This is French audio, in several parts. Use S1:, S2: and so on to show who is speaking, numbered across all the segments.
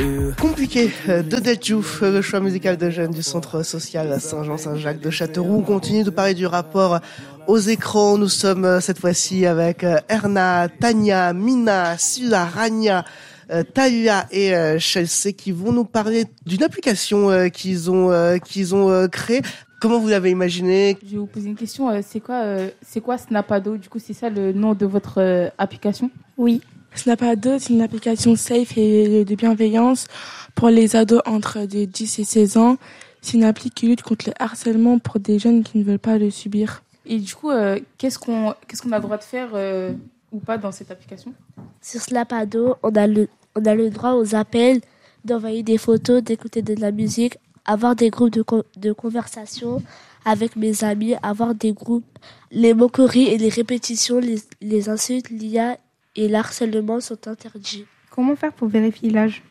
S1: Compliqué de Deju, le choix musical de jeunes du centre social Saint-Jean-Saint-Jacques de Châteauroux. On continue de parler du rapport aux écrans. Nous sommes cette fois-ci avec Erna, Tania, Mina, Sula, Rania, Talia et Chelsea qui vont nous parler d'une application qu'ils ont créée. Comment vous l'avez imaginé?
S2: Je vais vous poser une question. C'est quoi Snapado? Du coup, c'est ça le nom de votre application?
S3: Oui. Snapado, c'est une application safe et de bienveillance pour les ados entre de 10 et 16 ans. C'est une appli qui lutte contre le harcèlement pour des jeunes qui ne veulent pas le subir.
S2: Et du coup, qu'est-ce qu'on a le droit de faire ou pas dans cette application?
S4: Sur Snapado, on a le droit aux appels, d'envoyer des photos, d'écouter de la musique, avoir des groupes de conversation avec mes amis, avoir des groupes. Les moqueries et les répétitions, les insultes, l'IA et l'harcèlement sont interdits.
S5: Comment faire pour vérifier l'âge?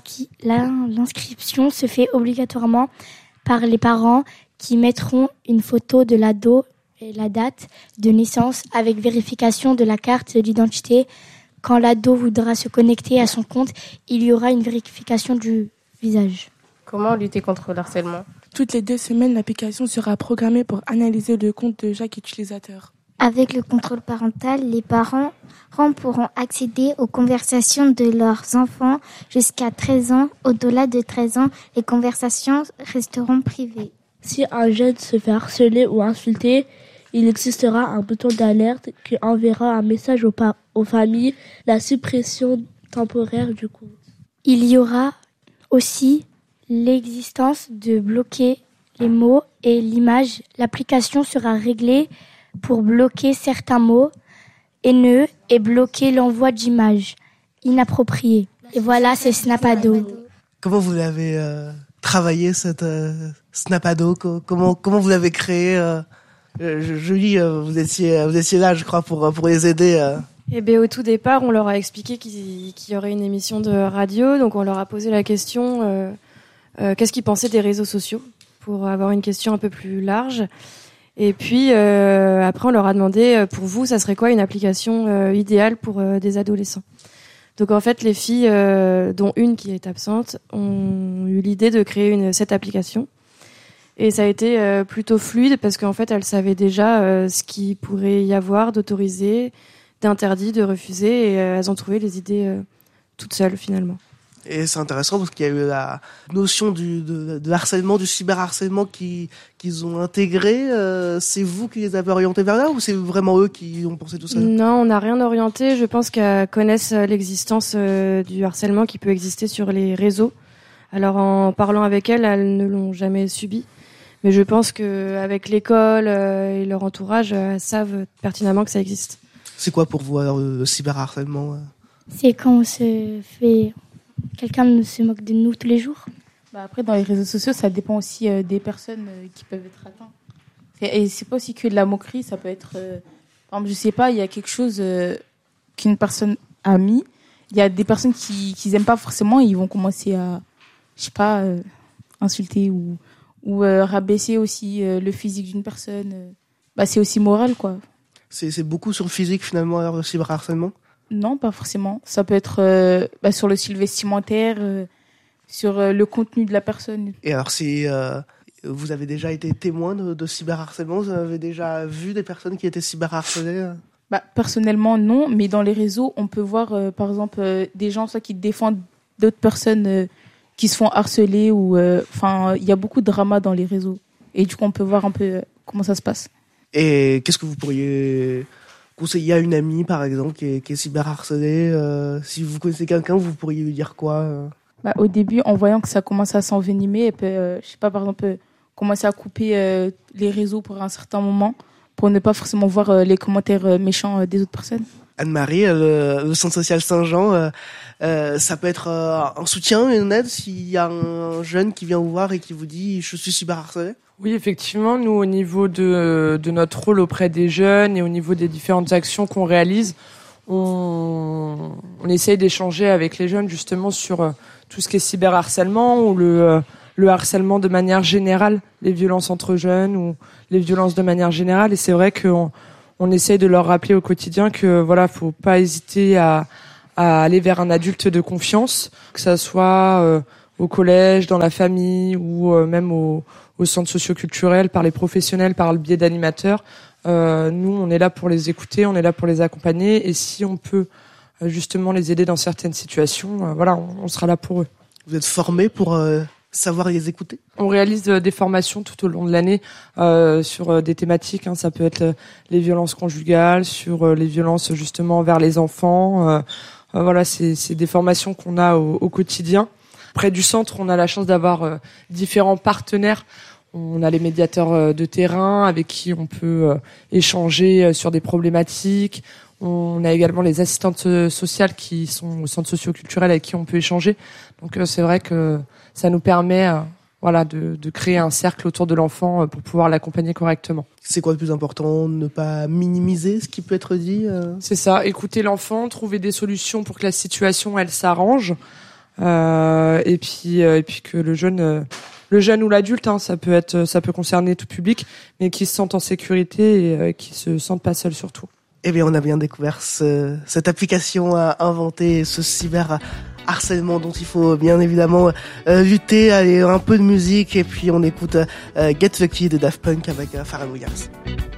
S6: L'inscription se fait obligatoirement par les parents qui mettront une photo de l'ado et la date de naissance avec vérification de la carte d'identité. Quand l'ado voudra se connecter à son compte, il y aura une vérification du visage.
S2: Comment lutter contre le harcèlement?
S3: Toutes les 2 semaines, l'application sera programmée pour analyser le compte de chaque utilisateur.
S7: Avec le contrôle parental, les parents pourront accéder aux conversations de leurs enfants jusqu'à 13 ans. Au-delà de 13 ans, les conversations resteront privées.
S4: Si un jeune se fait harceler ou insulter, il existera un bouton d'alerte qui enverra un message aux familles, la suppression temporaire du compte.
S6: Il y aura aussi l'existence de bloquer les mots et l'image. L'application sera réglée pour bloquer certains mots haineux et bloquer l'envoi d'images inappropriées. Et voilà, c'est Snapado.
S1: Comment vous l'avez travaillé cette Snapado? Comment vous l'avez créé? Julie, vous étiez là, je crois, pour les aider.
S8: Eh bien, au tout départ, on leur a expliqué qu'il y aurait une émission de radio, donc on leur a posé la question qu'est-ce qu'ils pensaient des réseaux sociaux, pour avoir une question un peu plus large. Et puis après, on leur a demandé pour vous, ça serait quoi une application idéale pour des adolescents. Donc en fait, les filles, dont une qui est absente, ont eu l'idée de créer cette application. Et ça a été plutôt fluide parce qu'en fait, elles savaient déjà ce qu'il pourrait y avoir d'autorisé, d'interdit, de refusé, et elles ont trouvé les idées toutes seules finalement.
S1: Et c'est intéressant parce qu'il y a eu la notion de harcèlement, du cyberharcèlement qu'ils ont intégré. C'est vous qui les avez orientés vers là ou c'est vraiment eux qui ont pensé tout ça?
S8: Non, on n'a rien orienté. Je pense qu'elles connaissent l'existence du harcèlement qui peut exister sur les réseaux. Alors en parlant avec elles ne l'ont jamais subi. Mais je pense qu'avec l'école et leur entourage, elles savent pertinemment que ça existe.
S1: C'est quoi pour vous alors, le cyberharcèlement?
S6: C'est quand quelqu'un se moque de nous tous les jours.
S2: Après, dans les réseaux sociaux, ça dépend aussi des personnes qui peuvent être atteintes. Et c'est pas aussi que de la moquerie, ça peut être... par exemple, je sais pas, il y a quelque chose qu'une personne a mis. Il y a des personnes qui aiment pas forcément, ils vont commencer à, je sais pas, insulter ou rabaisser aussi le physique d'une personne. C'est aussi moral, quoi.
S1: C'est beaucoup sur le physique, finalement, alors, le cyberharcèlement?
S2: Non, pas forcément. Ça peut être sur le style vestimentaire, sur le contenu de la personne.
S1: Et alors, vous avez déjà été témoin de cyberharcèlement? Vous avez déjà vu des personnes qui étaient cyberharcelées?
S2: Personnellement, non. Mais dans les réseaux, on peut voir, par exemple, des gens qui défendent d'autres personnes qui se font harceler. Il y a beaucoup de drama dans les réseaux. Et du coup, on peut voir un peu comment ça se passe.
S1: Et qu'est-ce que vous pourriez conseiller à une amie, par exemple, qui est cyberharcelée? Si vous connaissez quelqu'un, vous pourriez lui dire quoi?
S2: Au début, en voyant que ça commence à s'envenimer, elle peut, je sais pas, par exemple, commencer à couper les réseaux pour un certain moment, pour ne pas forcément voir les commentaires méchants des autres personnes.
S1: Anne-Marie, le Centre social Saint-Jean, ça peut être un soutien, une aide, s'il y a un jeune qui vient vous voir et qui vous dit « je suis cyberharcelé ».
S9: Oui, effectivement, nous, au niveau de notre rôle auprès des jeunes et au niveau des différentes actions qu'on réalise, on essaye d'échanger avec les jeunes justement sur tout ce qui est cyberharcèlement ou le harcèlement de manière générale, les violences entre jeunes ou les violences de manière générale. Et c'est vrai qu'on essaye de leur rappeler au quotidien que voilà, faut pas hésiter à à aller vers un adulte de confiance, que ça soit au collège, dans la famille ou même au centre socio-culturel, par les professionnels, par le biais d'animateurs. Nous, on est là pour les écouter, on est là pour les accompagner, et si on peut justement les aider dans certaines situations, on sera là pour eux.
S1: Vous êtes formés pour savoir les écouter ?
S9: On réalise des formations tout au long de l'année sur des thématiques. Ça peut être les violences conjugales, sur les violences justement envers les enfants. C'est des formations qu'on a au quotidien. Près du centre, on a la chance d'avoir différents partenaires. On a les médiateurs de terrain avec qui on peut échanger sur des problématiques. On a également les assistantes sociales qui sont au centre socio-culturel avec qui on peut échanger. Donc c'est vrai que ça nous permet de créer un cercle autour de l'enfant pour pouvoir l'accompagner correctement.
S1: C'est quoi le plus important ? Ne pas minimiser ce qui peut être dit
S9: C'est ça, écouter l'enfant, trouver des solutions pour que la situation elle s'arrange. Et puis que le jeune ou l'adulte, ça peut concerner tout public, mais qui se sentent en sécurité et qui se sentent pas seuls surtout.
S1: Eh bien, on a bien découvert cette application à inventer, ce cyberharcèlement dont il faut bien évidemment lutter. Allez, un peu de musique et puis on écoute Get Lucky de Daft Punk avec Pharrell Williams.